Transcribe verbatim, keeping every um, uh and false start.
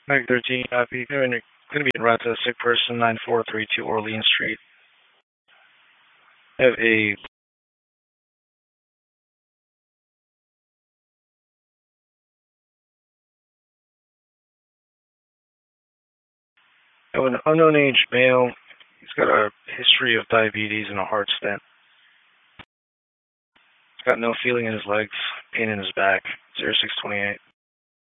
Mike thirteen, copy. Going to be in route to a sick person, nine four three two Orleans Street. I have a I have an unknown age male. He's got a history of diabetes and a heart stent. He's got no feeling in his legs, pain in his back. zero six twenty-eight.